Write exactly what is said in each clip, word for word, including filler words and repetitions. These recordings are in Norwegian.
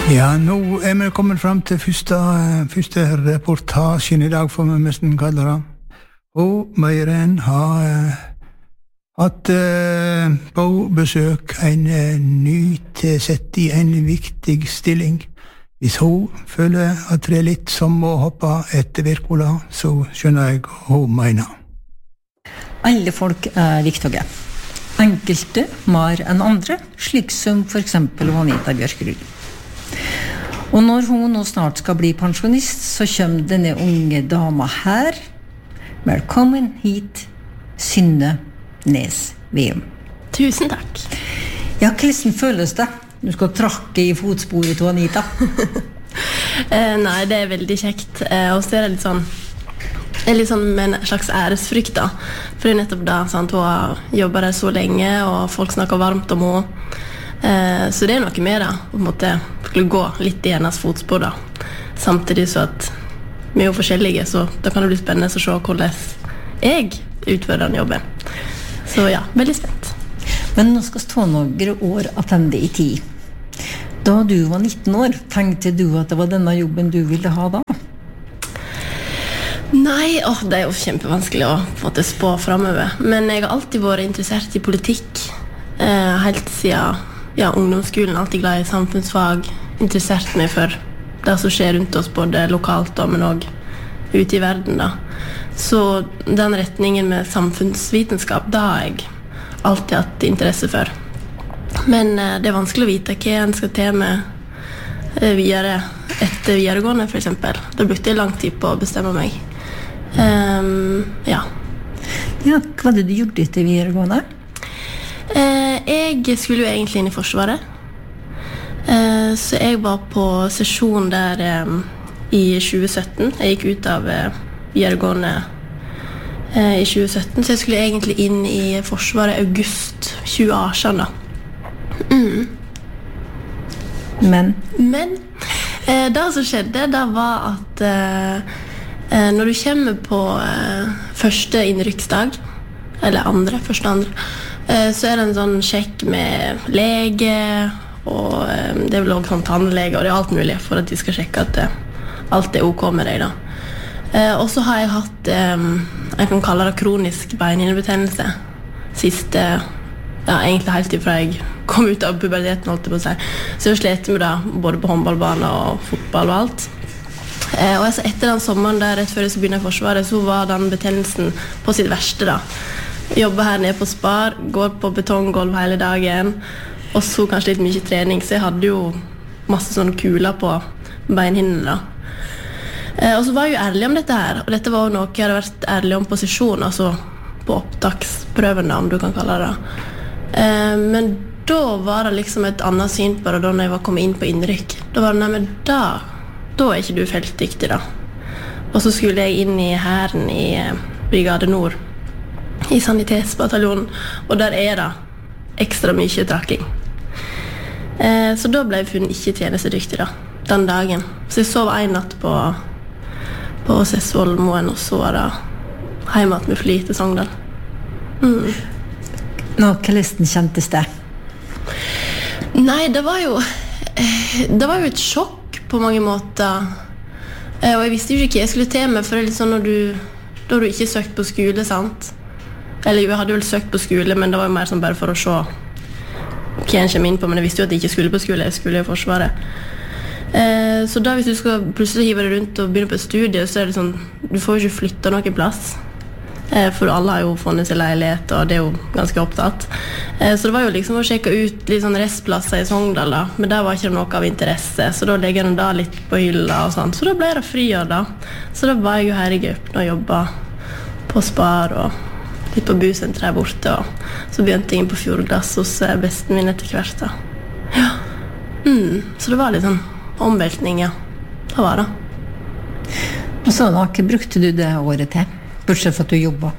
Ja, nå er vi kommet frem til første, første reportasjen I dag, får vi nesten kalle det. Og Meiren har uh, hatt uh, på besøk en uh, nytilsett I en viktig stilling. Hvis hun føler at det er litt som å hoppe etter Wirkola, så skjønner jeg hva hun mener. Alle folk er viktige. Enkelte mer enn andre, slik som for eksempel Anita Bjørkerud. Og når hun nå snart skal bli pensjonist, så kommer denne unge dama her. Velkommen hit, Synne Nes Veum. Tusen takk. Ja, hvordan føles det? Du skal trakke I fotsporet til Anita. eh, nei, det er veldig kjekt. Eh, og så er det litt sånn, det er litt sånn med en slags æresfrykt da. For det er nettopp da, sant, hun har jobbet der så lenge, og folk snakker varmt om henne. Eh, så det er noe med det, på en måte skulle gå litt I hennes fotspor da. Samtidig så at vi er jo forskjellige, så da kan det bli spennende å se hvordan jeg utfører den jobben. Så ja, veldig spent. Men nå skal stå noen år attende I tid. Da du var nitten år, tenkte du at det var denne jobben du ville ha da? Nei, åh, det er jo kjempevanskelig å på en måte spå fremover. Men jeg har alltid vært interessert I politikk. Eh, helt siden ja, ungdomsskolen, alltid glad I samfunnsfag. Interessert meg for det som skjer rundt oss, både lokalt da, men også ute I verden da. Så den retningen med samfunnsvitenskap, da har jeg alltid hatt interesse for. Men eh, det er vanskelig å vite hva en skal til med eh, videre etter videregående, for eksempel. Da brukte jeg lang tid på å bestemme meg. Um, ja. Ja, hva var det du gjorde etter videregående? Eh, jeg skulle jo egentlig inn I Forsvaret. Eh, så jeg var på sesjon der eh, I tjue sytten. Jeg gikk ut av eh, videregående eh, I tjue sytten, så jeg skulle egentlig inn I Forsvaret august tjue atten da. Mm. Men? Men eh, det som skjedde, det var at eh, eh, når du kommer på eh, første innrykksdag, eller andre, første andre, eh, så er det en sånn sjekk med lege, og eh, det er vel også sånn tannlege, og det er alt mulig for at de skal sjekke at eh, alt er ok med deg da. Eh, og så har jeg hatt, eh, jeg kan kalle det kronisk beinhinnebetennelse, siste, ja, egentlig helt ifra jeg kom ut av puberteten, holdt jeg på å si. Så jeg slet med det, både på håndballbane og fotball og alt. Eh, og altså, etter den sommeren der, rett før jeg skulle begynne I Forsvaret, så var den betennelsen på sitt verste da. Jobber her nede på Spar, går på betonggolv hele dagen, og så kanskje litt mye trening, så jeg hadde jo masse sånne kuler på beinhinnene da. Eh, og så var jeg jo ærlig om dette her, og dette var jo noe jeg hadde vært ærlig om på sesjon, altså på opptaksprøven da, om du kan kalle det. Eh, men da var det liksom et annet syn på det da når jeg var kommet inn på innrykk. Da var det, nei, men da, da er ikke du feltdyktig da. Og så skulle jeg inn I hæren I Brigade Nord, I sanitetsbataljonen, og der er det ekstra mye trakking. Eh, så da ble jeg funnet ikke tjenestedyktig da, den dagen. Så jeg sov en natt på, på Sessvollmoen, og så var det hjemme med fly til Sogndal. Mm. Nå, hvordan kjentes det? Nei, det var jo det var jo et sjokk på mange måter. Eh, og jeg visste jo ikke hva jeg skulle til med, for det er litt sånn når du, da har du ikke søkt på skole, sant? Eller jeg hadde vel søkt på skole, men det var jo mer sånn bare for å se hva jeg kommer inn på, men jeg visste jo at jeg ikke skulle på skole, jeg skulle I Forsvaret. Eh, så da hvis du skal plutselig hive deg rundt og begynne på et studie, så er det sånn, du får jo ikke flytte noen plass. Eh, for alle har jo funnet seg leilighet, og det er jo ganske opptatt. Eh, så det var jo liksom å sjekke ut litt sånn restplasser I Sogndal da, men der var ikke det noe av interesse, så da legger jeg da litt på hylla og sånn. Så da ble det friår da. Så da var jeg jo her I Gaupen og jobbet på Spar og litt på busenter der borte, og så begynte jeg inn på Fjordglass hos besten min etter hvert da. Ja. Mm. Så det var litt sånn omveltning, ja. Det var det. Og så da, hva brukte du det året til? Bortsett for at du jobbet?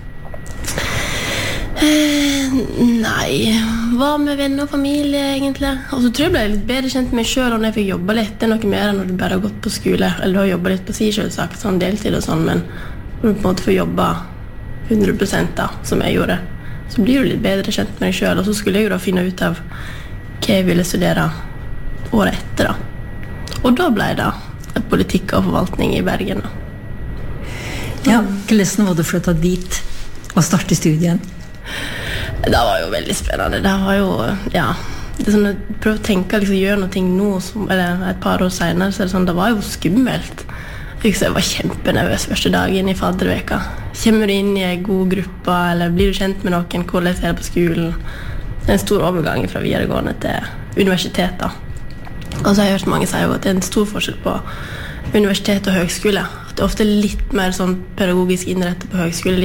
Eh, nei, var med venner og familie egentlig. Og så tror jeg ble litt bedre kjent med meg selv når jeg fikk jobbe litt. Det er noe mer enn når du bare har gått på skole, eller du har jobbet litt på si selvsagt, sånn deltid og sånn, men når du på en måte får jobbe hundre prosent da, som jeg gjorde, så blir du litt bedre kjent med deg selv. Og så skulle jeg jo da finne ut av hva jeg ville studere året etter da. Og da ble det politikk og forvaltning i Bergen. Ja, hvordan var det flyttet dit og starte studien? Det var jo veldig spennende. Det var jo, ja, det er sånn, jeg prøver å tenke, liksom, gjøre noe nå, som, eller et par år senere, så er det sånn, det var jo skummelt. Jeg var kjempenervøs første dagen i fadderveka. Kommer du inn i en god gruppe, eller blir du kjent med noen, hvordan er det på skolen? Det er en stor overgang fra videregående til universitetet. Og så har jeg hørt mange si at det er en stor forskjell på universitet og høgskole. At det er ofte litt mer sånn pedagogisk innrettet på høgskole,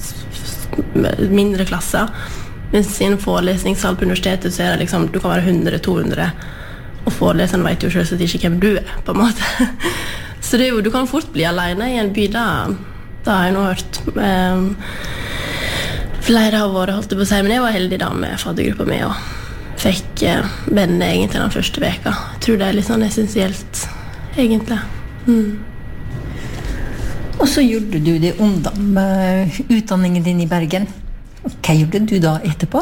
litt mindre klasser. Mens i en forelesningssal på universitetet så er det liksom, du kan være hundre, to hundre, og foreleseren vet jo selvsagt ikke hvem du er, på en måte. Så det er jo, du kan fort bli alene i en by, da, da har jeg nå hørt. Um, flere har vært, holdt det på å si, men jeg var heldig da med faddergruppa mi, og fikk uh, venner egentlig den første veka. Jeg tror det er litt sånn essensielt, egentlig. Mm. Og så gjorde du det ungdom med utdanningen din i Bergen. Hva gjorde du da etterpå?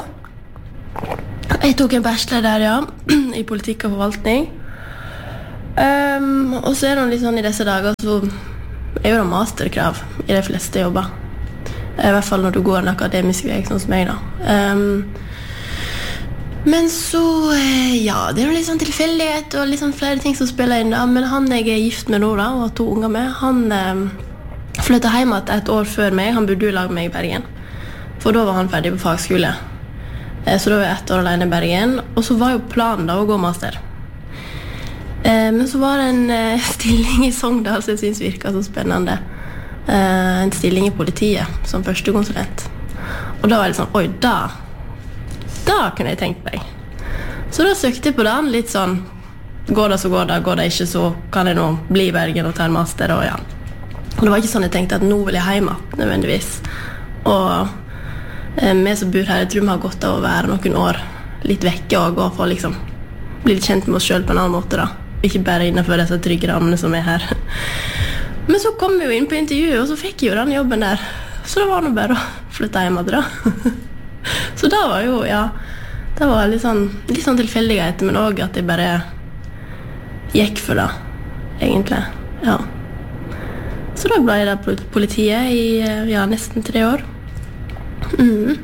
Jeg tok en bachelor der, ja, i politikk og forvaltning. Um, og så er det litt sånn i disse dager, så er jo det masterkrav i de fleste jobber. I hvert fall når du går en akademisk vei, sånn som meg da. Um, men så, ja, det er jo litt sånn tilfeldighet og litt sånn flere ting som spiller inn da. Men han jeg er gift med nå da, og har to unger med, han um, flyttet hjem et år før meg. Han bodde jo i lag med meg i Bergen. For da var han ferdig på fagskole. Så da var jeg ett år alene i Bergen. Og så var jo planen da å gå master. Men så var det en stilling i Sogndal som jeg synes virket så spennende. En stilling i politiet som førstekonsulent. Og da var jeg litt sånn, oi, da, da kunne jeg tenkt meg. Så da søkte jeg på den litt sånn, går det så går det, går det ikke så kan jeg nå bli i Bergen og ta en master, og ja. Og det var ikke sånn jeg tenkte at nå vil jeg hjemme, nødvendigvis. Og vi som bor her, jeg tror vi har godt av å være noen år litt vekke og gå for liksom bli litt kjent med oss selv på en annen måte da. Ikke bare innenfor disse trygge rammene som er her. Men så kom vi jo inn på intervjuet, og så fikk jeg jo den jobben der. Så det var nå bare å flytte hjem da. Så da var jo, ja, det var litt sånn, litt sånn tilfeldighet, men også at jeg bare gikk for det, egentlig. Ja. Så da ble jeg der på politiet i ja, nesten tre år. Mm.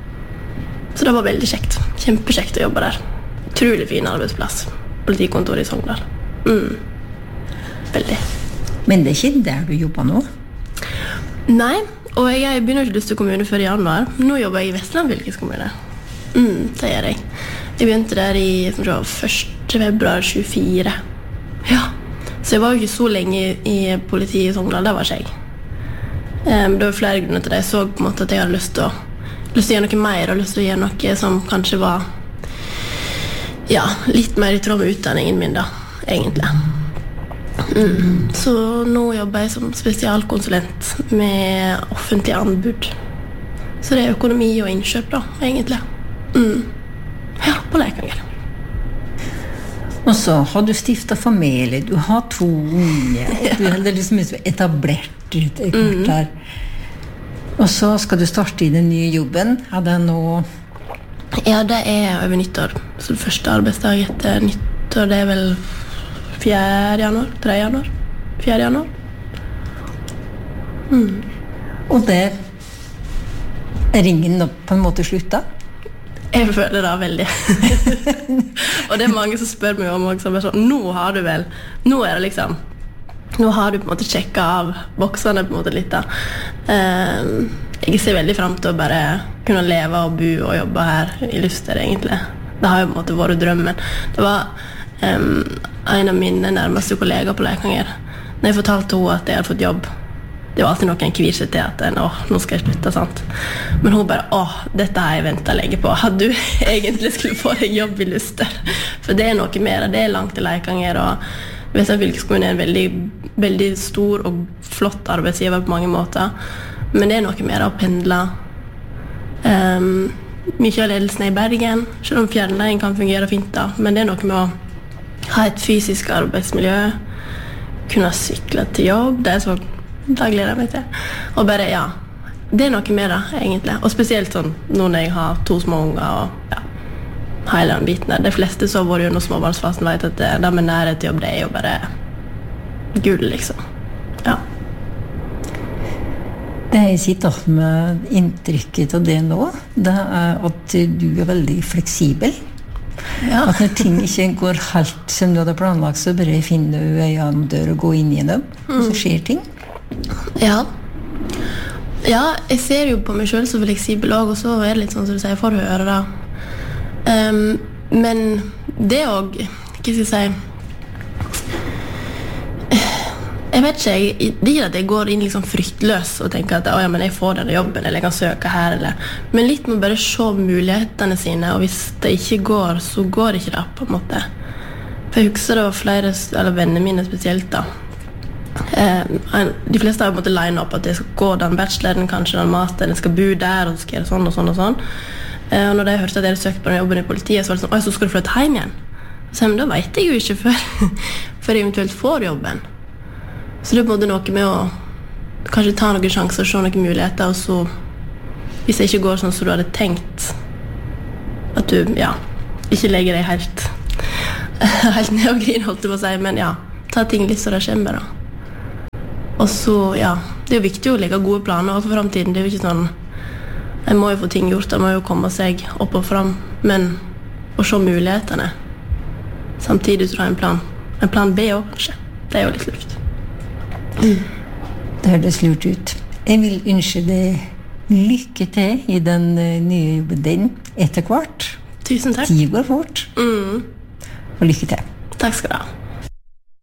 Så det var veldig kjekt. Kjempekjekt å jobbe der. Utrolig fin arbeidsplass. Politikontor i Sogndal. Mm. Veldig. Men det er ikke der du jobber nå? Nei, og jeg begynner ikke lyst til kommune før i januar. Nå jobber jeg i Vestland fylkeskommune. Mm, det gjør jeg. Jeg begynte der i første februar tjuefire. Ja. Så jeg var jo ikke så lenge i, i politiet i Sogndal, det var ikke jeg. Um, det var flere grunner til det. Jeg så på en måte at jeg hadde lyst til å, lyst til å gjøre noe mer, og lyst til å gjøre noe som kanskje var ja, litt mer i tråd med utdanningen min da, egentlig. Mm. Så nå jobber jeg som spesialkonsulent med offentlig anbud. Så det er økonomi og innkjøp da, egentlig. Mm. Ja, på Leikanger. Og så har du stiftet familie, du har to unge, du er liksom etablert ut mm. der. Og så skal du starte i den nye jobben. Er det nå? Ja, det er over nyttår. Så det første arbeidsdag etter nyttår, det er vel fjerde januar, tredje januar, fjerde januar. Mm. Og det er ringen da på en måte slutta? Jeg føler det veldig. Og det er mange som spør meg om også, sånn, nå har du vel, nå er det liksom, nå har du på en måte sjekket av boksene på en måte litt da. Um, jeg ser veldig frem til å bare kunne leve og bo og jobbe her i Luster egentlig. Det har jo på en måte vært drømmen. Det var um, en av mine nærmeste kollegaer på Leikanger. Når jeg fortalte henne at jeg hadde fått jobb, det var alltid noen kvir seg til at åh, nå skal jeg slutte, sant? Men hun bare, åh, dette har jeg ventet lenge på. Hadde du egentlig skulle få deg jobb i Luster? For det er noe mer, det er langt til Leikanger, og Vestland fylkeskommune er en veldig, veldig stor og flott arbeidsgiver på mange måter. Men det er noe mer å pendle. Um, mye av ledelsen er i Bergen, selv om fjernleien kan fungere fint da. Men det er noe med å ha et fysisk arbeidsmiljø, kunne sykle til jobb, det er så da gleder jeg meg til. Og bare, ja, det er noe med det, egentlig. Og spesielt sånn, nå når jeg har to små unger, og ja, hele den biten der. De fleste som har vært under småbarnsfasen vet at det, det med nærhet til jobb, det er jo bare gull, liksom. Ja. Det jeg sitter med inntrykket av det nå, det er at du er veldig fleksibel. Ja. At når ting ikke går helt som du hadde planlagt, så bare finner du en dør og gå inn i dem, mm. og så skjer ting. Ja. Ja, jeg ser jo på meg selv så fleksibel også, og så er det litt sånn som du sier, jeg får høre da. Um, men det også, hva skal jeg si, jeg vet ikke, jeg, det er ikke at jeg går inn liksom fryktløs og tenker at «Å ja, men jeg får denne jobben, eller jeg kan søke her», eller. Men litt må bare se mulighetene sine, og hvis det ikke går, så går det ikke det, på en måte. For jeg husker det var flere, eller vennene mine spesielt da. Eh, de fleste har på en måte line opp at jeg skal gå den bacheloren, kanskje den masteren, jeg skal bo der, og så skal jeg gjøre sånn og sånn og sånn. Eh, og når jeg hørte at jeg hadde søkt på den jobben i politiet, så var det sånn «Å, så skal du flytte hjem igjen?» Så jeg, men da vet jeg jo ikke før, før jeg eventuelt får jobben. Så det er på en måte noe med å kanskje ta noen sjanser, se noen muligheter, og så, hvis det ikke går sånn som du hadde tenkt, at du, ja, ikke legger deg helt, helt ned og griner, holdt jeg på å si, men ja, ta ting litt så det kommer da. Og så, ja, det er jo viktig å legge gode planer for fremtiden. Det er jo ikke sånn, jeg må jo få ting gjort, jeg må jo komme seg opp og frem, men å se mulighetene, samtidig så har jeg en plan. En plan B også, kanskje. Det er jo litt lurt. Mm. Det høres lurt ut. Jeg vil ønske deg lykke til i den nye jobben din etter hvert. Tusen takk. Tid går fort. Mm. Og lykke til. Takk skal du ha.